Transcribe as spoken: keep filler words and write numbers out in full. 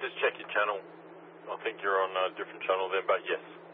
just check your channel. I think you're on a different channel then, but yes.